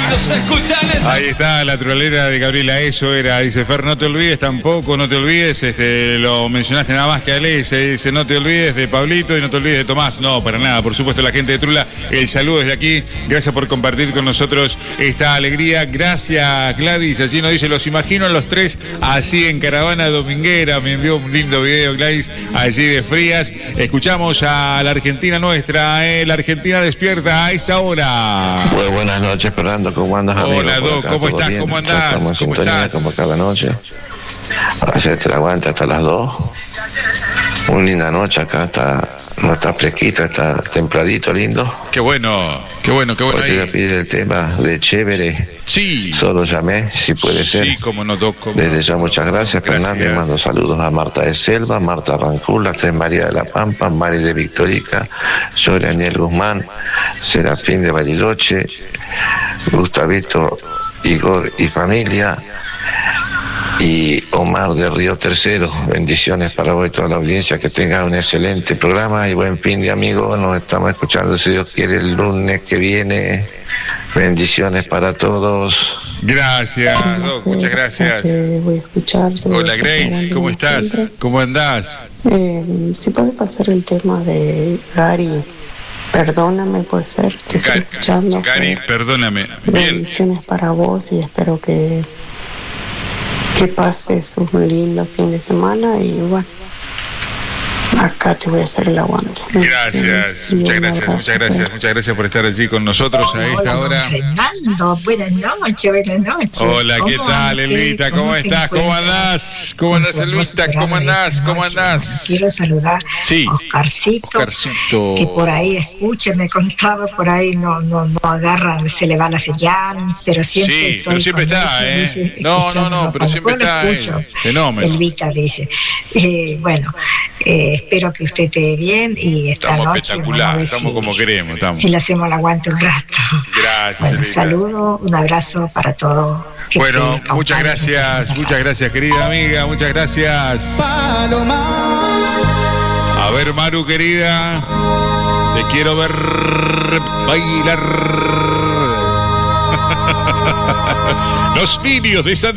Ahí está la trolera de Gabriela, eso era. Dice Fer, no te olvides tampoco, no te olvides, lo mencionaste nada más que a Alex, dice no te olvides de Pablito y no te olvides de Tomás. No, para nada, por supuesto la gente de Trula, el saludo desde aquí, gracias por compartir con nosotros esta alegría. Gracias Gladys, así nos dice, los imagino a los tres así en caravana dominguera, me envió un lindo video Gladys allí de Frías. Escuchamos a la Argentina nuestra, la Argentina despierta a esta hora. Muy buenas noches, Fernando, ¿cómo andas, amigo? Hola, Doc, ¿cómo estás? Bien. ¿Cómo andás? Ya estamos en sintonía como cada noche. Hacerte el aguante hasta las 2. Una linda noche acá, no está fresquito, está templadito, lindo. Qué bueno, qué bueno, qué bueno. Hoy te voy a pedir el tema de Chévere. Sí. Solo llamé, si puede ser. Sí, cómo no, Doc. Desde ya, muchas gracias, Fernando. Y mando saludos a Marta de Selva, Marta Rancul, las tres María de la Pampa, Mari de Victorica, yo, Daniel Guzmán, Serafín de Bariloche, Gustavito, Igor y familia, y Omar de Río Tercero. Bendiciones para vos y toda la audiencia, que tengan un excelente programa y buen fin de amigo. Nos estamos escuchando, si Dios quiere, el lunes que viene. Bendiciones para todos. Gracias, Doc, muchas gracias. Voy a escuchar. Hola Grace, ¿cómo estás? Siempre. ¿Cómo andás? Si puedes pasar el tema de Gary, perdóname, puede ser. Te estoy escuchando. Gary, perdóname. Bien. Bendiciones para vos y espero que pases un lindo fin de semana y bueno, acá te voy a hacer el aguante. Gracias, muchas gracias por estar allí con nosotros a esta hora. Fernando, buenas noches. Hola, ¿qué tal, Elvita? ¿Cómo estás? ¿Cómo andás? ¿Cómo andás, Elvita? ¿Cómo andás? Quiero saludar a Oscarcito, que por ahí escucha, me contaba, por ahí no agarra, se le va la señal, pero siempre sí, pero siempre está, dice, no, pero siempre está. Fenómeno. Elvita dice, bueno, espero que usted esté bien y esta estamos noche espectacular, estamos como queremos. Si le hacemos el aguante un rato. Gracias. Bueno, saludo, un abrazo para todos. Bueno, muchas gracias, querida amiga, muchas gracias. A ver, Maru, querida, te quiero ver bailar. Los niños de San